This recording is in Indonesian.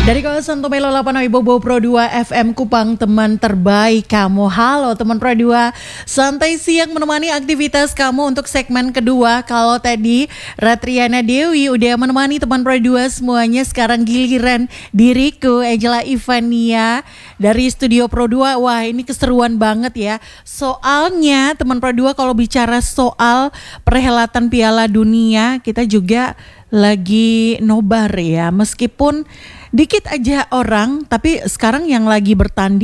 Dari kawasan Tumelo 8 Bobo Pro 2 FM Kupang, teman terbaik kamu. Halo teman Pro 2, santai siang menemani aktivitas kamu untuk segmen kedua. Kalau tadi Ratriana Dewi udah menemani teman Pro 2 semuanya, sekarang giliran diriku Angela Ivania dari Studio Pro 2. Wah, ini keseruan banget ya. Soalnya teman Pro 2 kalau bicara soal perhelatan Piala Dunia, kita juga lagi nobar ya. Meskipun dikit aja orang, tapi sekarang yang lagi bertanding